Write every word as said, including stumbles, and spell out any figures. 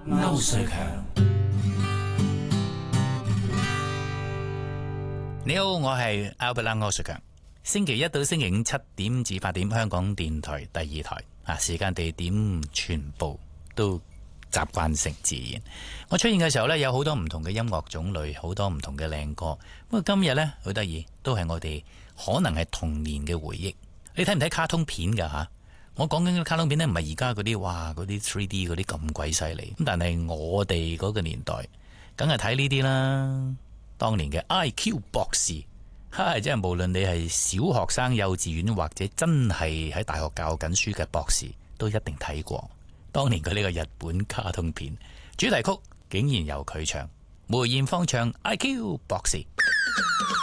歐瑞強。 你好，我係 Albert 歐瑞強。星期一到星期五七點至八點，香港電台第二台啊，時間地點全部都習慣成自然。我出現嘅時候呢，有好多唔同嘅音樂種類，好多唔同嘅靚歌。不過今日呢，好得意，都係我哋可能係童年嘅回憶。你睇唔睇卡通片㗎吓？我講緊嘅卡通片呢，唔係而家嗰啲哇，嗰啲 三 D 嗰啲咁鬼犀利。咁但係我哋嗰個年代，梗係睇呢啲啦。當年嘅 I Q 博士，哈，即係無論你係小學生、幼稚園或者真係喺大學教緊書嘅博士，都一定睇過。當年佢呢個日本卡通片主題曲，竟然由佢唱，梅艷芳唱 I Q 博士。